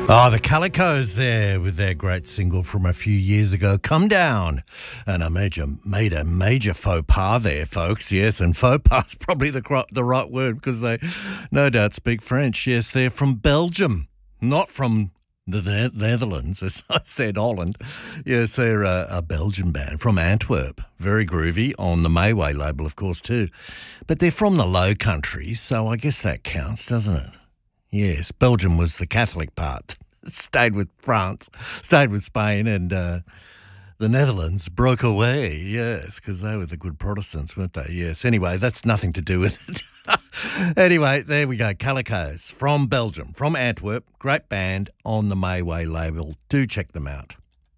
Oh, the Calicos there with their great single from a few years ago, Come Down. And I made a major faux pas there, folks. Yes, and faux pas is probably the right word because they no doubt speak French. Yes, they're from Belgium, not from the Netherlands, as I said, Holland. Yes, they're a Belgian band from Antwerp. Very groovy on the Mayway label, of course, too. But they're from the Low Countries, so I guess that counts, doesn't it? Yes, Belgium was the Catholic part. Stayed with France, stayed with Spain, and the Netherlands broke away, yes, because they were the good Protestants, weren't they? Yes, anyway, that's nothing to do with it. Anyway, there we go, Calicos from Belgium, from Antwerp, great band on the Mayway label. Do check them out.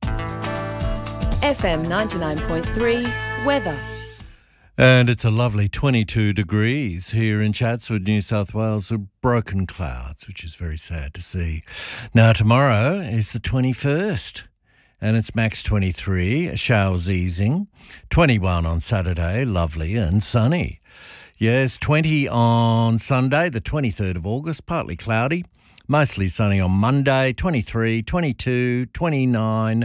FM 99.3 weather. And it's a lovely 22 degrees here in Chatswood, New South Wales, with broken clouds, which is very sad to see. Now, tomorrow is the 21st, and it's max 23, showers easing. 21 on Saturday, lovely and sunny. Yes, 20 on Sunday, the 23rd of August, partly cloudy. Mostly sunny on Monday, 23, 22, 29,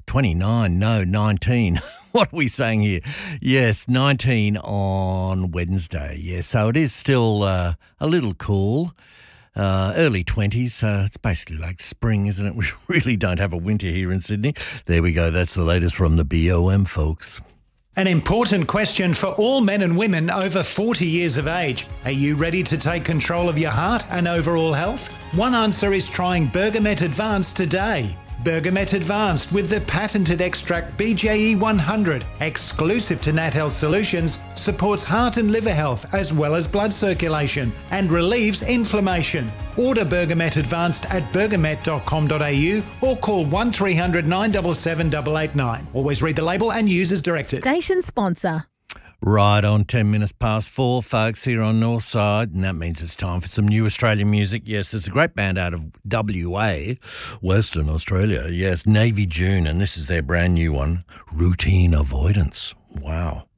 19. What are we saying here? Yes, 19 on Wednesday. Yes, so it is still a little cool. Early 20s, it's basically like spring, isn't it? We really don't have a winter here in Sydney. There we go, that's the latest from the BOM, folks. An important question for all men and women over 40 years of age. Are you ready to take control of your heart and overall health? One answer is trying Bergamet Advanced today. Bergamet Advanced with the patented extract BJE 100, exclusive to Nat Health Solutions, supports heart and liver health as well as blood circulation and relieves inflammation. Order Bergamet Advanced at bergamet.com.au or call 1300 977 889. Always read the label and use as directed. Station sponsor. Right on 10 minutes past 4, folks, here on Northside, and that means it's time for some new Australian music. Yes, there's a great band out of WA, Western Australia. Yes, Navy June, and this is their brand new one, Routine Avoidance. Wow.